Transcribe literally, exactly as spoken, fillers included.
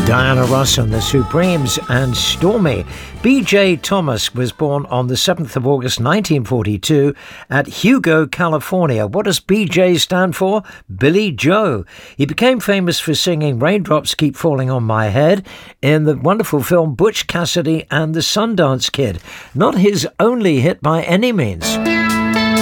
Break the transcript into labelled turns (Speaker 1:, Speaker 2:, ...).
Speaker 1: Diana Ross and the Supremes and Stormy. B J Thomas was born on the seventh of August nineteen forty-two at Hugo, California. What does B J stand for? Billy Joe. He became famous for singing Raindrops Keep Falling on My Head in the wonderful film Butch Cassidy and the Sundance Kid. Not his only hit by any means.